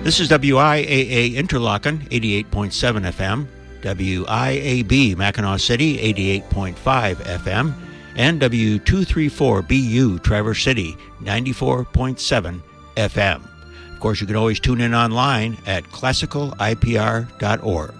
This is WIAA Interlochen, 88.7 FM, WIAB Mackinac City, 88.5 FM, and W234BU Traverse City, 94.7 FM. Of course, you can always tune in online at classicalipr.org.